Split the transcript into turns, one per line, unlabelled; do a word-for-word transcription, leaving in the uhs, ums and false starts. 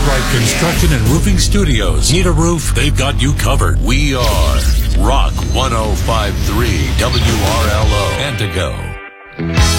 Sabright Construction and Roofing Studios. Need a roof? They've got you covered. We are Rock one oh five point three W R L O, Antigo.